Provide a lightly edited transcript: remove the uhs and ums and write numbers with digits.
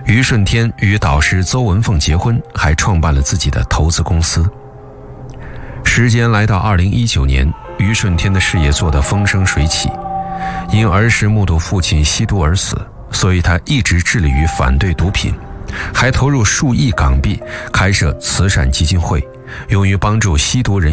于顺天与导师邹文凤结婚，还创办了自己的投资公司。时间来到2019年，于顺天的事业做得风生水起。因儿时目睹父亲吸毒而死，所以他一直致力于反对毒品，还投入数亿港币开设慈善基金会，用于帮助吸毒人